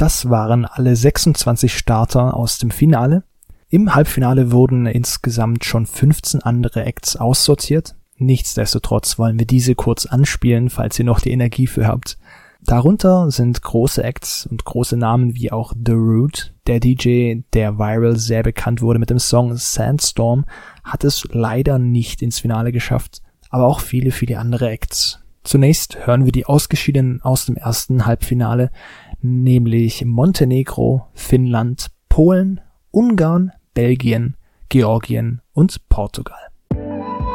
Das waren alle 26 Starter aus dem Finale. Im Halbfinale wurden insgesamt schon 15 andere Acts aussortiert. Nichtsdestotrotz wollen wir diese kurz anspielen, falls ihr noch die Energie für habt. Darunter sind große Acts und große Namen wie auch The Root. Der DJ, der viral sehr bekannt wurde mit dem Song Sandstorm, hat es leider nicht ins Finale geschafft, aber auch viele, viele andere Acts. Zunächst hören wir die Ausgeschiedenen aus dem ersten Halbfinale, nämlich Montenegro, Finnland, Polen, Ungarn, Belgien, Georgien und Portugal.